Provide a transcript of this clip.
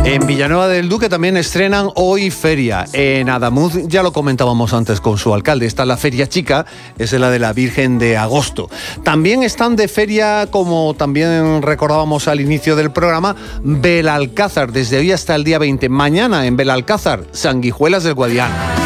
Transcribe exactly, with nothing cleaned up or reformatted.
En Villanueva del Duque también estrenan hoy feria. En Adamuz ya lo comentábamos antes con su alcalde. Está la feria chica, es la de la Virgen de Agosto. También están de feria, como también recordábamos al inicio del programa, Belalcázar, desde hoy hasta el día veinte. Mañana en Belalcázar, Sanguijuelas del Guadiana.